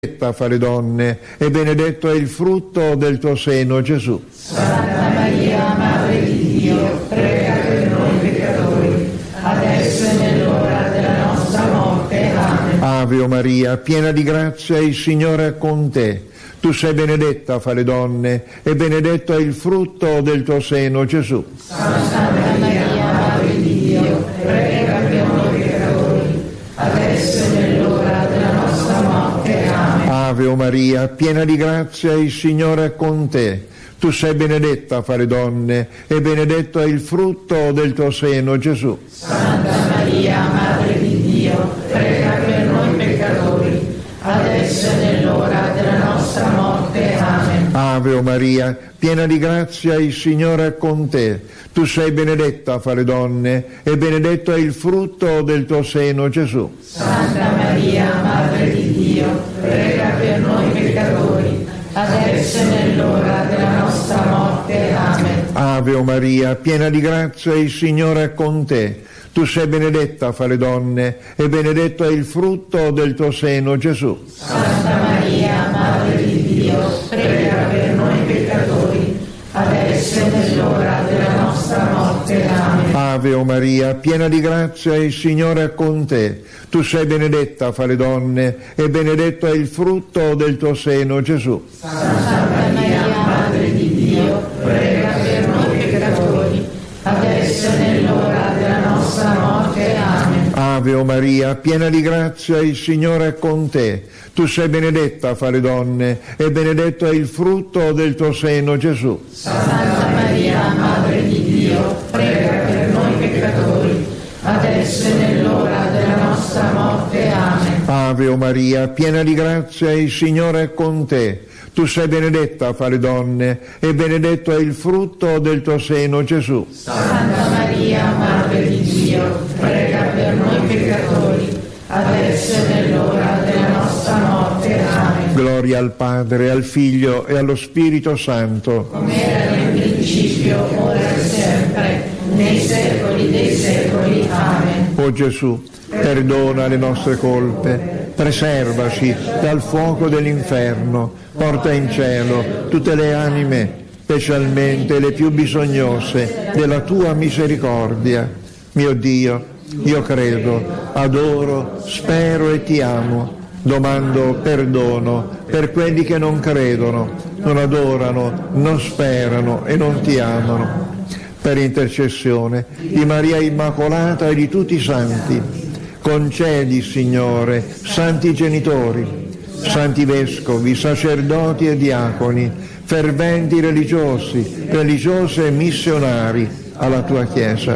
fra le donne, e benedetto è il frutto del tuo seno, Gesù. Santa Maria, Madre di Dio, prega per noi peccatori, adesso e nell'ora della nostra morte. Amen. Ave Maria, piena di grazia, il Signore è con te. Tu sei benedetta fra le donne, e benedetto è il frutto del tuo seno, Gesù. Santa Maria, Madre di Dio, prega per noi peccatori, adesso e nell'ora della nostra morte. Amen. Ave Maria, piena di grazia, il Signore è con te. Tu sei benedetta fra le donne, e benedetto è il frutto del tuo seno, Gesù. Santa Maria, Madre di Dio, prega per noi peccatori, adesso e nell'ora della nostra morte. Amen. Ave Maria, piena di grazia, il Signore è con te. Tu sei benedetta fra le donne, e benedetto è il frutto del tuo seno, Gesù. Santa Maria, Madre di Dio, prega per noi peccatori, adesso e nell'ora della nostra morte. Amen. Ave Maria, piena di grazia, il Signore è con te. Tu sei benedetta fra le donne, e benedetto è il frutto del tuo seno, Gesù. Santa Maria, Madre di Dio, prega per noi peccatori, adesso e nell'ora della nostra morte. Amen. Ave Maria, piena di grazia, il Signore è con te. Tu sei benedetta fra le donne, e benedetto è il frutto del tuo seno, Gesù. Santa Maria, Madre di Dio, prega per noi peccatori, adesso e nell'ora della nostra morte. Amen. Ave Maria, piena di grazia, il Signore è con te. Tu sei benedetta fra le donne, e benedetto è il frutto del tuo seno, Gesù. Santa Maria, Madre di Dio, prega per noi peccatori, adesso e nell'ora della nostra morte. Amen. Ave Maria, piena di grazia, il Signore è con te. Tu sei benedetta fra le donne, e benedetto è il frutto del tuo seno, Gesù. Santa Maria, Madre di Dio, prega per noi peccatori, adesso e nell'ora della nostra morte. Amen. Gloria al Padre, al Figlio e allo Spirito Santo. Come era nel principio, ora e sempre, nei secoli dei secoli. Amen. O Gesù, perdona le nostre colpe, preservaci dal fuoco dell'inferno, porta in cielo tutte le anime, specialmente le più bisognose della tua misericordia. Mio Dio, io credo, adoro, spero e ti amo. Domando perdono per quelli che non credono, non adorano, non sperano e non ti amano. Per intercessione di Maria Immacolata e di tutti i santi, concedi, Signore, santi genitori, santi vescovi, sacerdoti e diaconi, ferventi religiosi, religiose e missionari alla tua Chiesa.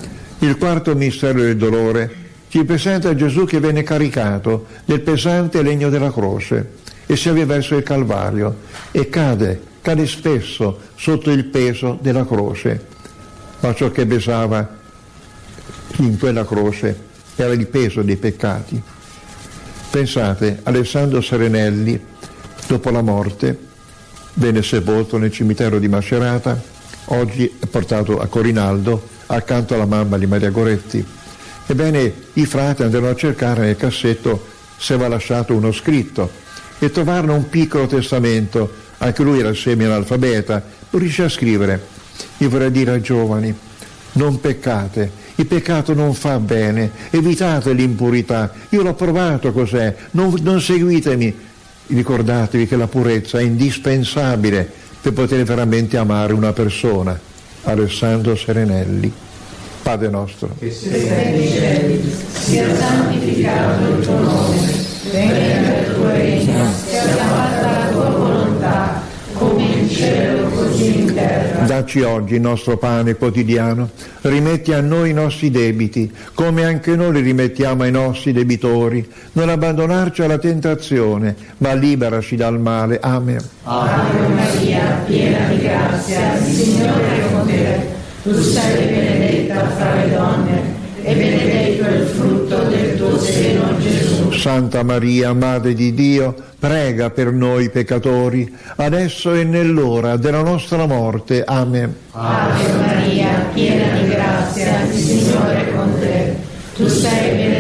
Il quarto mistero del dolore ci presenta Gesù che venne caricato del pesante legno della croce e si avvia verso il Calvario e cade spesso sotto il peso della croce. Ma ciò che pesava in quella croce era il peso dei peccati. Pensate, Alessandro Serenelli, dopo la morte, venne sepolto nel cimitero di Macerata, oggi è portato a Corinaldo, accanto alla mamma di Maria Goretti. Ebbene, i frati andarono a cercare nel cassetto se aveva lasciato uno scritto e trovarono un piccolo testamento, anche lui era semi-analfabeta, non riuscì a scrivere. Io vorrei dire ai giovani, non peccate, il peccato non fa bene, evitate l'impurità, io l'ho provato cos'è, non seguitemi, ricordatevi che la purezza è indispensabile per poter veramente amare una persona. Alessandro Serenelli. Padre nostro, che sei nei cieli, sia santificato il tuo nome, venga il tuo regno, sia fatta la tua volontà, come in cielo così in terra. Dacci oggi il nostro pane quotidiano, rimetti a noi i nostri debiti, come anche noi li rimettiamo ai nostri debitori, non abbandonarci alla tentazione, ma liberaci dal male. Amen. Ave Maria, piena di grazia, il Signore è con te. Tu sei benedetta fra le donne, e benedetto è il frutto del tuo seno, Gesù. Santa Maria, Madre di Dio, prega per noi peccatori, adesso e nell'ora della nostra morte. Amen. Ave Maria, piena di grazia, il Signore è con te. Tu sei benedetta